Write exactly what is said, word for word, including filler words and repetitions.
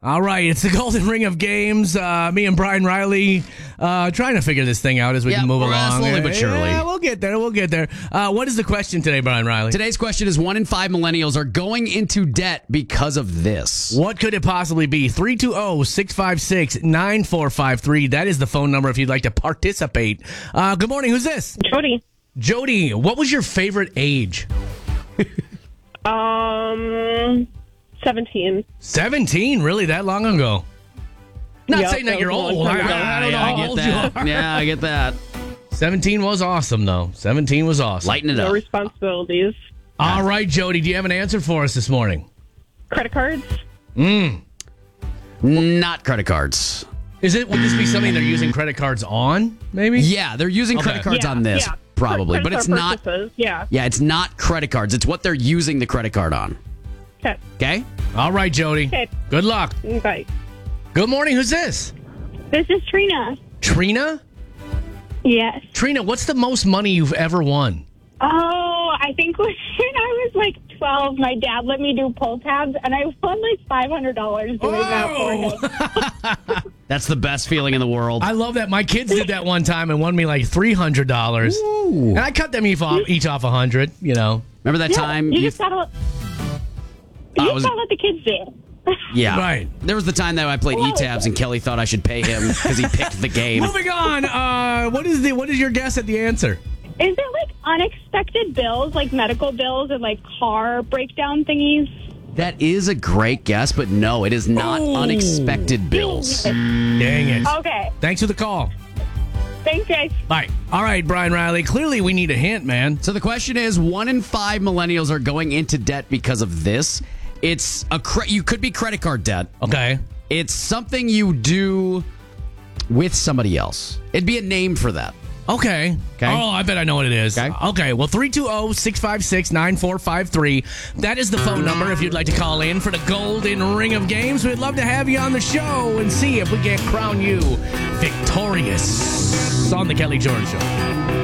All right, it's the Golden Ring of Games. Uh, me and Brian Riley uh, trying to figure this thing out as we yeah, can move we're along. Slowly but surely. Yeah, we'll get there. We'll get there. Uh, what is the question today, Brian Riley? Today's question is one in five millennials are going into debt because of this. What could it possibly be? three two zero, six five six, nine four five three. That is the phone number if you'd like to participate. Uh, good morning. Who's this? Jody. Jody, what was your favorite age? Um, seventeen. seventeen? Really? That long ago? Not Yep, saying that, that you're was a old. long I, time ago. I don't know yeah, how I get old that. you are. Yeah, I get that. seventeen was awesome, though. seventeen was awesome. Lighten it No up. responsibilities. All right, Jody, do you have an answer for us this morning? Credit cards. Mm. Not credit cards. Is it? Would this be something they're using credit cards on? Maybe. Yeah, they're using Okay. credit cards Yeah, on this, yeah. probably, Credit but it's card not. purchases, Yeah. Yeah, it's not credit cards. It's what they're using the credit card on. Okay. Okay. All right, Jody. Okay. Good luck. Bye. Good morning. Who's this? This is Trina. Trina? Yes. Trina, what's the most money you've ever won? Oh, I think when I was like twelve, my dad let me do pull tabs, and I won like five hundred dollars doing that for him. That's the best feeling in the world. I love that. My kids did that one time and won me like three hundred dollars. And I cut them each off, each off one hundred, you know. Remember that Yeah, time? you you- just gotta, you I just was- gotta let the kids do it. yeah. Right. There was the time that I played Whoa. E-tabs and Kelly thought I should pay him because he picked the game. Moving on. Uh, what is the what is your guess at the answer? Is it like unexpected bills, like medical bills and like car breakdown thingies? That is a great guess, but no, it is not Oh. unexpected bills. Dang it. Okay. Thanks for the call. Thanks, guys. Bye. All right, Brian Riley. Clearly, we need a hint, man. So the question is, one in five millennials are going into debt because of this. It's a cre- you could be credit card debt. Okay. It's something you do with somebody else. It'd be a name for that. Okay. Okay. Oh, I bet I know what it is. Okay. Okay. Well, three two zero, six five six, nine four five three. That is the phone number if you'd like to call in for the Golden Ring of Games. We'd love to have you on the show and see if we can't crown you victorious on the Kelly Jordan Show.